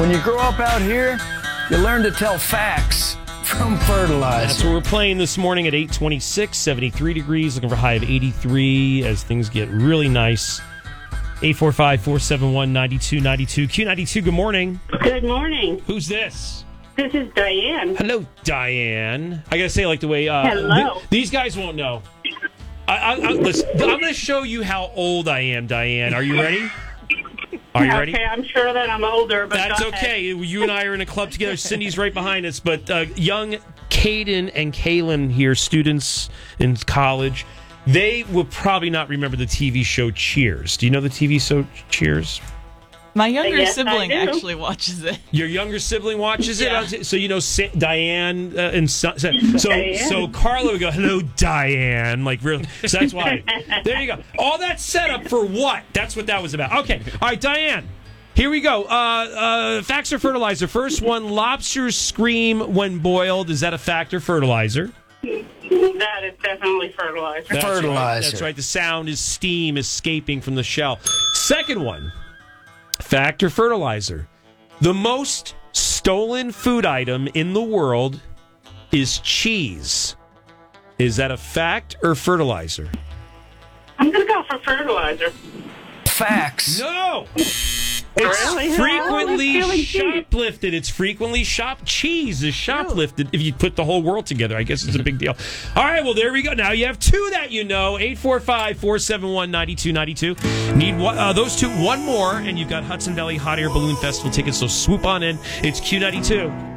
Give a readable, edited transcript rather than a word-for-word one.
When you grow up out here, you learn to tell facts from fertilizer. That's what we're playing this morning at 8:26, 73 degrees, looking for a high of 83 as things get really nice. 845-471-9292. Q92, good morning. Good morning. Who's this? This is Diane. Hello, Diane. I got to say, like the way... Hello. These guys won't know. Listen, I'm going to show you how old I am, Diane. Are you ready? Are you ready? Okay, I'm sure that I'm older, but That's go okay. ahead. You and I are in a club together. Cindy's right behind us. But young Caden and Kaylin here, students in college, they will probably not remember the TV show Cheers. Do you know the TV show Cheers? My younger Yes, I sibling do. actually watches it. Your younger sibling watches Yeah. it, so you know Diane and so Diane. Carla would go, "Hello, Diane," like really. So that's why. There you go. All that setup for what? That's what that was about. Okay, all right, Diane. Here we go. Facts or fertilizer? First one: lobsters scream when boiled. Is that a fact or fertilizer? That is definitely fertilizer. That's Fertilizer. Right. That's right. The sound is steam escaping from the shell. Second one. Fact or fertilizer? The most stolen food item in the world is cheese. Is that a fact or fertilizer? I'm going to go for fertilizer. Facts. No! Really? It's frequently Oh, it's stealing cheese. shoplifted. It's frequently cheese is shoplifted. If you put the whole world together, I guess it's a big deal. All right, well, there we go. Now you have two that you know. 845-471-9292. Need those two, one more, and you've got Hudson Valley Hot Air Balloon Festival tickets, so swoop on in. It's Q92.